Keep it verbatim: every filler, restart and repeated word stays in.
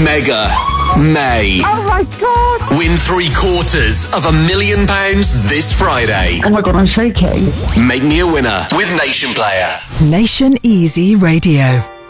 Mega May. Oh my God! Win three quarters of a million pounds this Friday. Oh my God, I'm shaking. Make me a winner with Nation Player. Nation Easy Radio.